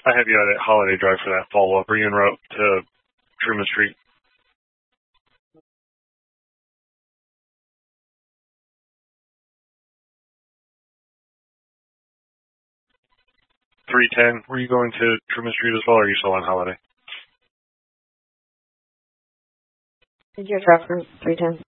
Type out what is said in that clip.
I have you at Holiday Drive for that follow-up. Are you en route to Truman Street? .310. Were you going to Truman Street as well, or are you still on Holiday? Did you have reference 310?